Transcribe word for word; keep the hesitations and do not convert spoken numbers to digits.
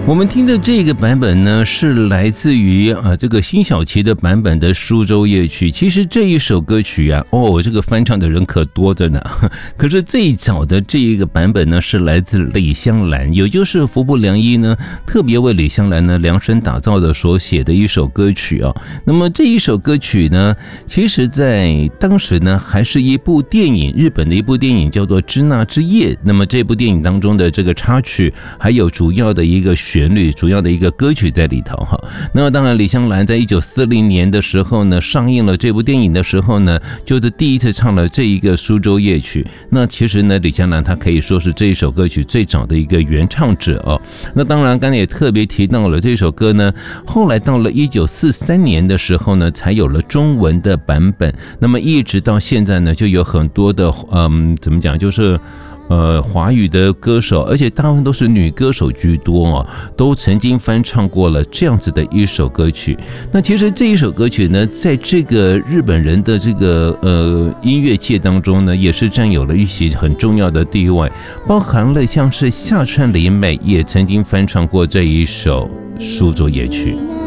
我们听的这个版本呢，是来自于啊这个辛晓琪的版本的《苏州夜曲》。其实这一首歌曲啊，哦，这个翻唱的人可多着呢。可是最早的这一个版本呢，是来自李香兰，也就是服部良一呢特别为李香兰呢量身打造的所写的一首歌曲啊。那么这一首歌曲呢，其实在当时呢，还是一部电影，日本的一部电影叫做《支那之夜》。那么这部电影当中的这个插曲，还有主要的一个旋律，主要的一个歌曲在里头哈。那么当然，李香兰在一九四零年的时候呢，上映了这部电影的时候呢，就是第一次唱了这一个苏州夜曲。那其实呢，李香兰她可以说是这一首歌曲最早的一个原唱者哦。那当然，刚才也特别提到了这首歌呢，后来到了一九四三年的时候呢，才有了中文的版本。那么一直到现在呢，就有很多的嗯，怎么讲，就是。呃，华语的歌手，而且大部分都是女歌手居多哦，都曾经翻唱过了这样子的一首歌曲。那其实这一首歌曲呢，在这个日本人的这个呃音乐界当中呢，也是占有了一席很重要的地位，包含了像是夏川里美也曾经翻唱过这一首《苏州夜曲》。